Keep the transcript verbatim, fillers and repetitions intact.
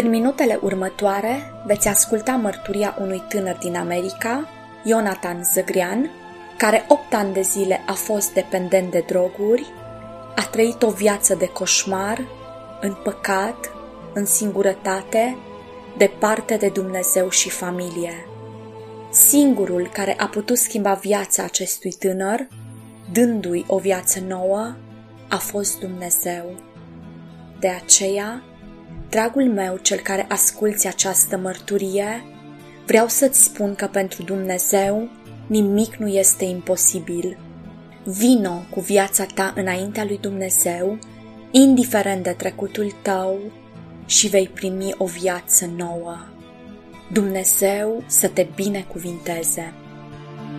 În minutele următoare veți asculta mărturia unui tânăr din America, Ionatan Zăgrean, care opt ani de zile a fost dependent de droguri, a trăit o viață de coșmar, în păcat, în singurătate, departe de Dumnezeu și familie. Singurul care a putut schimba viața acestui tânăr, dându-i o viață nouă, a fost Dumnezeu. De aceea, dragul meu, cel care asculți această mărturie, vreau să-ți spun că pentru Dumnezeu nimic nu este imposibil. Vino cu viața ta înaintea lui Dumnezeu, indiferent de trecutul tău, și vei primi o viață nouă. Dumnezeu să te binecuvinteze!